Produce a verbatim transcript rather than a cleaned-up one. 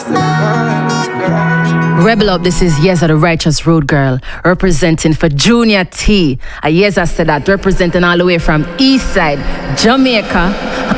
Rebel up, this is Yeza the Righteous Road Girl, representing for Junior T. A Yeza said that, representing all the way from East Side, Jamaica.